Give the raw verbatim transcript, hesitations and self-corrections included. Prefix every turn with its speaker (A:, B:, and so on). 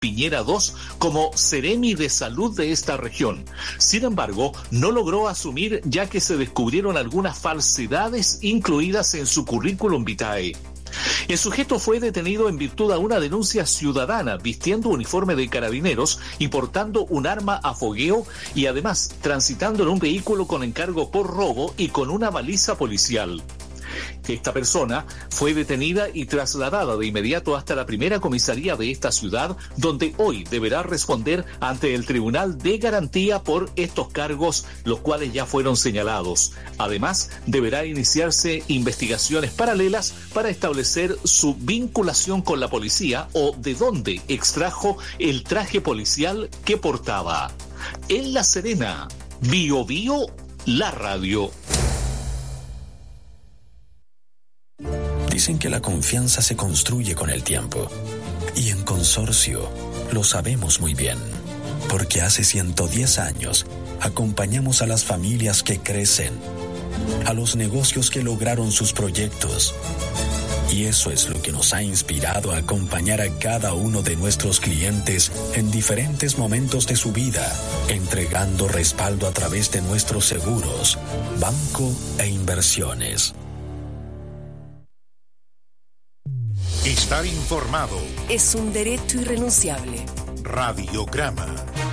A: Piñera dos como Seremi de Salud de esta región. Sin embargo, no logró asumir ya que se descubrieron algunas falsedades incluidas en su currículum vitae. El sujeto fue detenido en virtud a una denuncia ciudadana, vistiendo uniforme de carabineros y portando un arma a fogueo y además transitando en un vehículo con encargo por robo y con una baliza policial. Esta persona fue detenida y trasladada de inmediato hasta la primera comisaría de esta ciudad, donde hoy deberá responder ante el Tribunal de Garantía por estos cargos, los cuales ya fueron señalados. Además, deberá iniciarse investigaciones paralelas para establecer su vinculación con la policía o de dónde extrajo el traje policial que portaba. En La Serena, Bio Bio, la radio.
B: Dicen que la confianza se construye con el tiempo. Y en Consorcio lo sabemos muy bien. Porque hace ciento diez años acompañamos a las familias que crecen, a los negocios que lograron sus proyectos. Y eso es lo que nos ha inspirado a acompañar a cada uno de nuestros clientes en diferentes momentos de su vida, entregando respaldo a través de nuestros seguros, banco e inversiones.
C: Estar informado
D: es un derecho irrenunciable.
C: Radiograma.